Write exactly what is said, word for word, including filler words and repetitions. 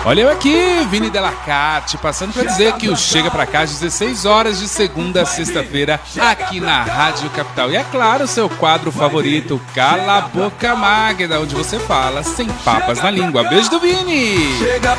Olha eu aqui, Vini Delacarte, passando para dizer que o Chega Pra Cá às dezesseis horas de segunda a sexta-feira aqui na Rádio Capital. E é claro, seu quadro favorito, Cala a Boca Magda, onde você fala sem papas na língua. Beijo do Vini!